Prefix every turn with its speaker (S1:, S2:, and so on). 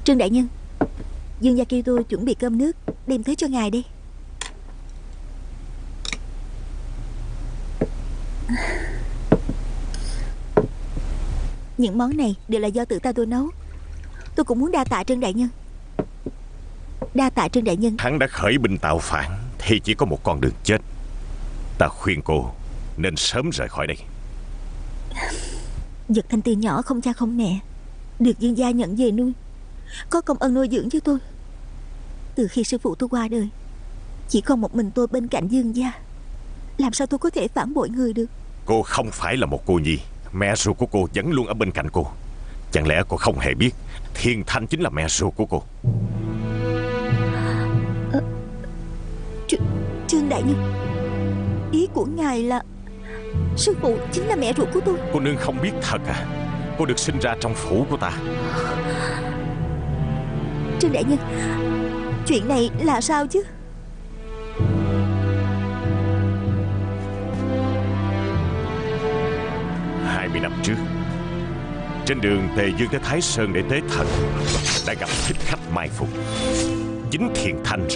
S1: Trương đại nhân, Dương gia kêu tôi chuẩn bị cơm nước đem tới cho ngài đi. Những món này đều là do tự ta tôi nấu. Tôi cũng muốn đa tạ Trương đại nhân. Đa tạ Trương đại nhân.
S2: Hắn đã khởi binh tạo phản thì chỉ có một con đường chết. Ta khuyên cô nên sớm rời khỏi đây.
S1: Giật Thanh từ nhỏ không cha không mẹ, được Dương gia nhận về nuôi, có công ân nuôi dưỡng cho tôi. Từ khi sư phụ tôi qua đời, chỉ còn một mình tôi bên cạnh Dương gia. Làm sao tôi có thể phản bội người được?
S2: Cô không phải là một cô nhi. Mẹ ruột của cô vẫn luôn ở bên cạnh cô. Chẳng lẽ cô không hề biết Thiên Thanh chính là mẹ ruột của cô?
S1: Trương đại nhân, ý của ngài là sư phụ chính là mẹ ruột của tôi?
S2: Cô nương không biết thật à? Cô được sinh ra trong phủ của ta.
S1: Trương đại nhân, chuyện này là sao chứ?
S2: 20 năm trước, trên đường Tề Dương tới Thái Sơn để tế thần, đã gặp thích khách mai phục. Chính Thiền Thanh